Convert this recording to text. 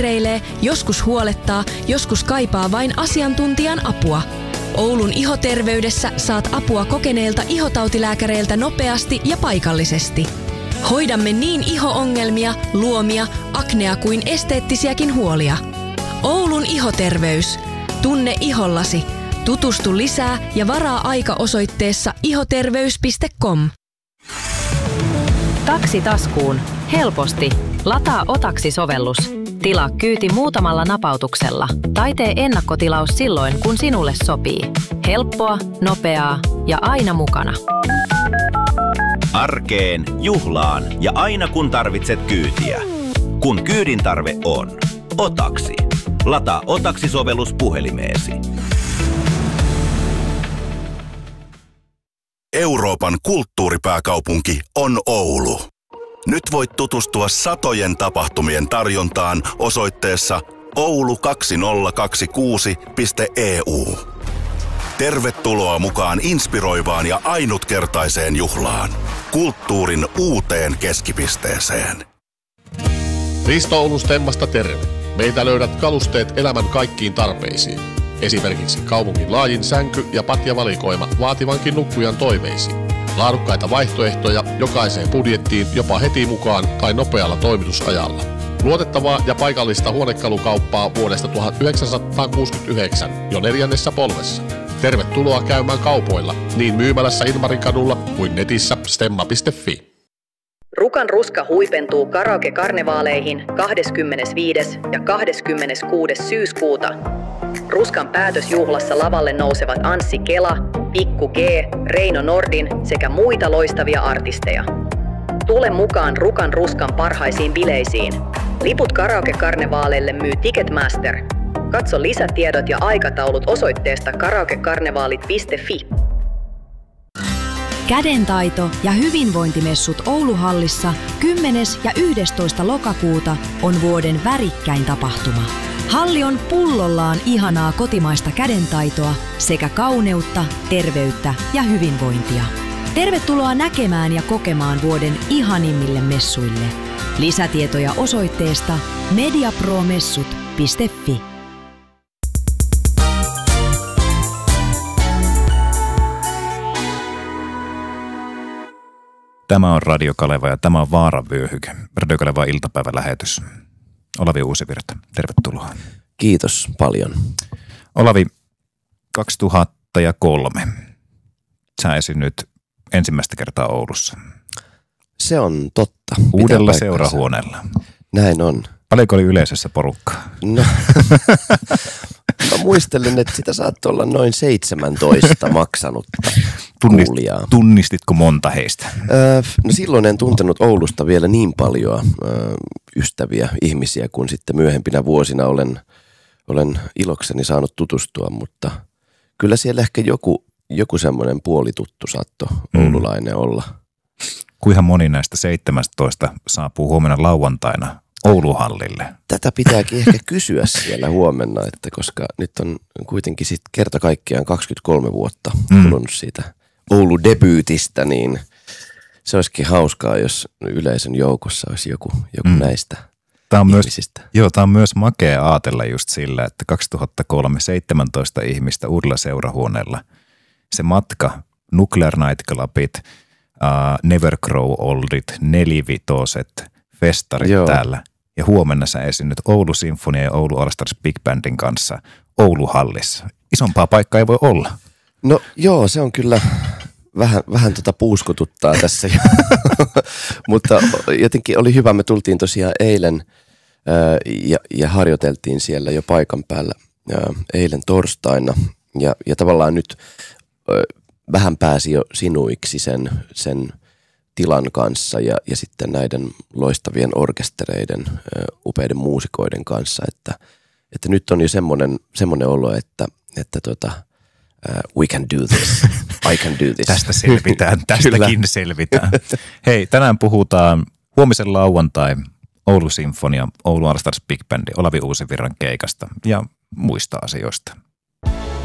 kiireilee, joskus huolettaa, joskus kaipaa vain asiantuntijan apua. Oulun ihoterveydessä saat apua kokeneilta ihotautilääkäreiltä nopeasti ja paikallisesti. Hoidamme niin iho-ongelmia, luomia, aknea kuin esteettisiäkin huolia. Oulun ihoterveys. Tunne ihollasi. Tutustu lisää ja varaa aika osoitteessa ihoterveys.com. Taksi taskuun. Helposti. Lataa Otaksi-sovellus. Tilaa kyyti muutamalla napautuksella tai tee ennakkotilaus silloin, kun sinulle sopii. Helppoa, nopeaa ja aina mukana. Arkeen, juhlaan ja aina kun tarvitset kyytiä. Kun kyydin tarve on. Otaksi. Lataa Otaksi-sovellus puhelimeesi. Euroopan kulttuuripääkaupunki on Oulu. Nyt voit tutustua satojen tapahtumien tarjontaan osoitteessa oulu2026.eu. Tervetuloa mukaan inspiroivaan ja ainutkertaiseen juhlaan. Kulttuurin uuteen keskipisteeseen. Risto Oulun Stemmasta terve. Meitä löydät kalusteet elämän kaikkiin tarpeisiin. Esimerkiksi kaupungin laajin sänky- ja patjavalikoima vaativankin nukkujan toiveisiin. Laadukkaita vaihtoehtoja jokaiseen budjettiin jopa heti mukaan tai nopealla toimitusajalla. Luotettavaa ja paikallista huonekalukauppaa vuodesta 1969 jo 4. polvessa. Tervetuloa käymään kaupoilla niin myymälässä Ilmarinkadulla kuin netissä stemma.fi. Rukan Ruska huipentuu karaoke-karnevaaleihin 25. ja 26. syyskuuta. Ruskan päätösjuhlassa lavalle nousevat Anssi Kela, Pikku G, Reino Nordin sekä muita loistavia artisteja. Tule mukaan Rukan Ruskan parhaisiin bileisiin. Liput karaoke-karnevaaleille myy Ticketmaster. Katso lisätiedot ja aikataulut osoitteesta karaokekarnevaalit.fi. Kädentaito- ja hyvinvointimessut Ouluhallissa 10. ja 11. lokakuuta on vuoden värikkäin tapahtuma. Halli on pullollaan ihanaa kotimaista kädentaitoa sekä kauneutta, terveyttä ja hyvinvointia. Tervetuloa näkemään ja kokemaan vuoden ihanimmille messuille. Lisätietoja osoitteesta mediapromessut.fi. Tämä on Radio Kaleva ja tämä on Vaaranvyöhyke. Radio Kaleva iltapäivälähetys. Olavi Uusivirta, tervetuloa. Kiitos paljon. Olavi, 2003. Sä esiinnyt ensimmäistä kertaa Oulussa. Se on totta. Uudella seurahuoneella. Näin on. Paljonko oli yleisössä porukkaa? No, mä muistelen, että sitä saattoi olla noin 17 maksanutta kuulijaa. Tunnistitko monta heistä? No silloin en tuntenut Oulusta vielä niin paljon ystäviä ihmisiä, kun sitten myöhempinä vuosina olen ilokseni saanut tutustua, mutta kyllä siellä ehkä joku semmoinen puolituttu saattoi oululainen olla. Kuinka moni näistä 17 saapuu huomenna lauantaina Ouluhallille? Tätä pitääkin ehkä kysyä siellä huomenna, että koska nyt on kuitenkin sitten kerta kaikkiaan 23 vuotta kulunut siitä Oulu-debyytistä, niin se olisikin hauskaa, jos yleisön joukossa olisi joku näistä ihmisistä. Tämä on myös makea ajatella just sillä, että 2003 17 ihmistä uudella seurahuoneella. Se matka, Nuclear Night Clubit, Never Grow Oldit, nelivitoset, festarit täällä. Ja huomenna sä esiinnyt Oulu Sinfonia ja Oulu All Stars Big Bandin kanssa Ouluhallissa. Isompaa paikkaa ei voi olla. No joo, se on kyllä vähän puuskotuttaa tässä. Mutta jotenkin oli hyvä, me tultiin tosiaan eilen ja harjoiteltiin siellä jo paikan päällä eilen torstaina. Ja tavallaan nyt vähän pääsi jo sinuiksi sen tilan kanssa ja sitten näiden loistavien orkestereiden, upeiden muusikoiden kanssa, että nyt on jo semmoinen olo, että we can do this, I can do this. Tästä selvitään, tästäkin selvitään. Hei, tänään puhutaan huomisen lauantai Oulu Sinfonia, Oulu All Stars Big Band, Olavi Uusivirran keikasta ja muista asioista.